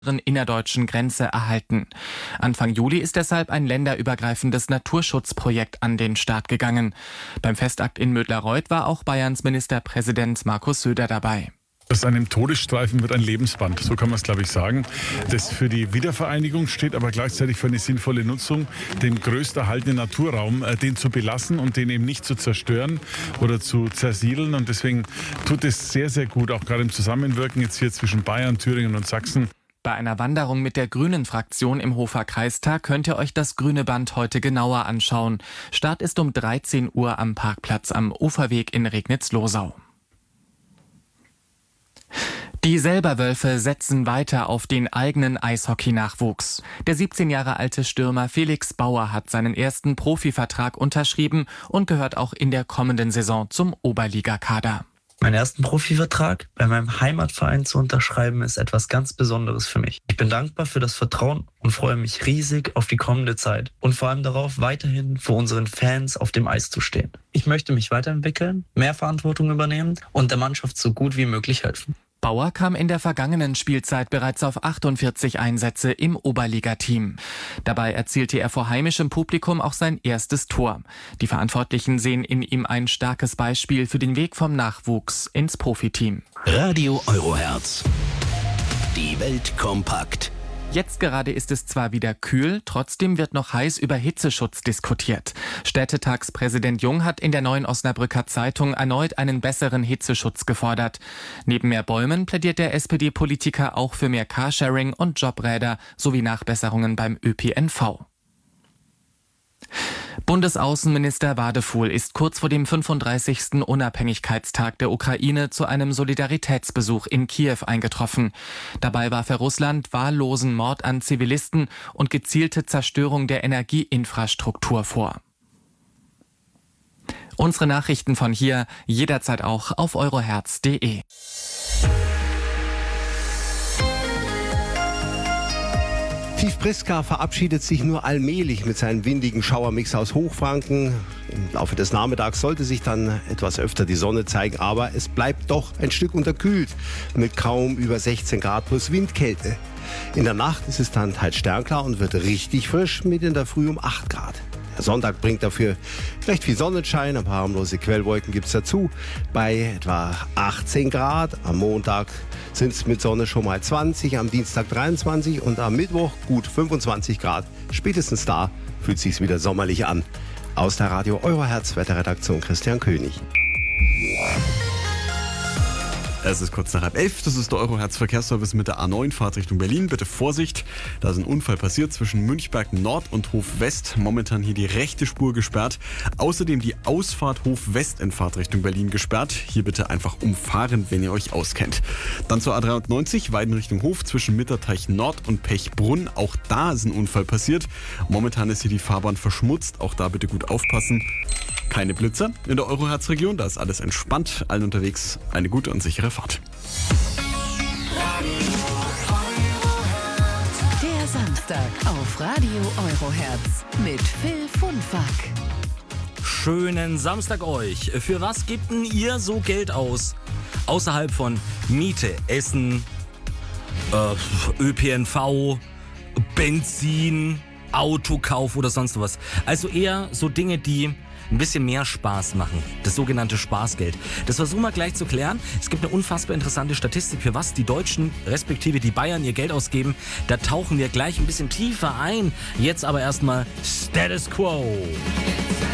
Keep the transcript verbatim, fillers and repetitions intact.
innerdeutschen Grenze erhalten. Anfang Juli ist deshalb ein länderübergreifendes Naturschutzprojekt an den Start gegangen. Beim Festakt in Mödlareuth war auch Bayerns Ministerpräsident Markus Söder dabei. Aus einem Todesstreifen wird ein Lebensband, so kann man es, glaube ich, sagen. Das für die Wiedervereinigung steht, aber gleichzeitig für eine sinnvolle Nutzung, den größten erhaltenen Naturraum, äh, den zu belassen und den eben nicht zu zerstören oder zu zersiedeln. Und deswegen tut es sehr, sehr gut, auch gerade im Zusammenwirken jetzt hier zwischen Bayern, Thüringen und Sachsen. Bei einer Wanderung mit der Grünen-Fraktion im Hofer Kreistag könnt ihr euch das grüne Band heute genauer anschauen. Start ist um dreizehn Uhr am Parkplatz am Uferweg in Regnitz-Losau. Die Selberwölfe setzen weiter auf den eigenen Eishockey-Nachwuchs. Der siebzehn Jahre alte Stürmer Felix Bauer hat seinen ersten Profivertrag unterschrieben und gehört auch in der kommenden Saison zum Oberligakader. Meinen ersten Profivertrag bei meinem Heimatverein zu unterschreiben, ist etwas ganz Besonderes für mich. Ich bin dankbar für das Vertrauen und freue mich riesig auf die kommende Zeit und vor allem darauf, weiterhin für unseren Fans auf dem Eis zu stehen. Ich möchte mich weiterentwickeln, mehr Verantwortung übernehmen und der Mannschaft so gut wie möglich helfen. Bauer kam in der vergangenen Spielzeit bereits auf achtundvierzig Einsätze im Oberligateam. Dabei erzielte er vor heimischem Publikum auch sein erstes Tor. Die Verantwortlichen sehen in ihm ein starkes Beispiel für den Weg vom Nachwuchs ins Profiteam. Radio Eurohertz. Die Welt kompakt. Jetzt gerade ist es zwar wieder kühl, trotzdem wird noch heiß über Hitzeschutz diskutiert. Städtetagspräsident Jung hat in der Neuen Osnabrücker Zeitung erneut einen besseren Hitzeschutz gefordert. Neben mehr Bäumen plädiert der S P D-Politiker auch für mehr Carsharing und Jobräder sowie Nachbesserungen beim Ö P N V. Bundesaußenminister Wadefuhl ist kurz vor dem fünfunddreißigsten Unabhängigkeitstag der Ukraine zu einem Solidaritätsbesuch in Kiew eingetroffen. Dabei warf er Russland wahllosen Mord an Zivilisten und gezielte Zerstörung der Energieinfrastruktur vor. Unsere Nachrichten von hier jederzeit auch auf eurohertz punkt de. Tief Priska verabschiedet sich nur allmählich mit seinem windigen Schauermix aus Hochfranken. Im Laufe des Nachmittags sollte sich dann etwas öfter die Sonne zeigen, aber es bleibt doch ein Stück unterkühlt mit kaum über sechzehn Grad plus Windkälte. In der Nacht ist es dann teils sternklar und wird richtig frisch mit in der Früh um acht Grad. Der Sonntag bringt dafür recht viel Sonnenschein, ein paar harmlose Quellwolken gibt es dazu. Bei etwa achtzehn Grad, am Montag sind es mit Sonne schon mal zwanzig, am Dienstag dreiundzwanzig und am Mittwoch gut fünfundzwanzig Grad. Spätestens da fühlt es sich wieder sommerlich an. Aus der Radio Eurohertz Wetterredaktion Christian König. Es ist kurz nach halb elf, das ist der Eurohertz Verkehrsservice mit der A neun, Fahrt Richtung Berlin. Bitte Vorsicht, da ist ein Unfall passiert zwischen Münchberg Nord und Hof West. Momentan hier die rechte Spur gesperrt. Außerdem die Ausfahrt Hof West in Fahrt Richtung Berlin gesperrt. Hier bitte einfach umfahren, wenn ihr euch auskennt. Dann zur A dreiundneunzig, Weiden Richtung Hof zwischen Mitterteich Nord und Pechbrunn. Auch da ist ein Unfall passiert. Momentan ist hier die Fahrbahn verschmutzt, auch da bitte gut aufpassen. Keine Blitzer in der Eurohertz-Region, da ist alles entspannt. Allen unterwegs eine gute und sichere Fahrt. Der Samstag auf Radio Eurohertz mit Phil Funfack. Schönen Samstag euch. Für was gebt denn ihr so Geld aus? Außerhalb von Miete, Essen, äh, Ö P N V, Benzin, Autokauf oder sonst was. Also eher so Dinge, die ein bisschen mehr Spaß machen. Das sogenannte Spaßgeld. Das versuchen wir gleich zu klären. Es gibt eine unfassbar interessante Statistik, für was die Deutschen, respektive die Bayern, ihr Geld ausgeben. Da tauchen wir gleich ein bisschen tiefer ein. Jetzt aber erstmal Status Quo.